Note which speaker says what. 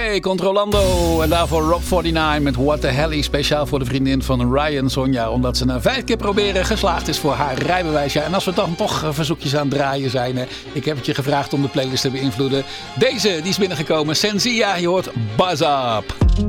Speaker 1: Hey, Controlando. En daarvoor Rob 49 met What the Hell. Speciaal voor de vriendin van Ryan, Sonja. Omdat ze na 5 keer proberen geslaagd is voor haar rijbewijs. Ja, en als we dan toch verzoekjes aan het draaien zijn. Ik heb het je gevraagd om de playlist te beïnvloeden. Deze, die is binnengekomen. Senzia, je hoort Buzz Up.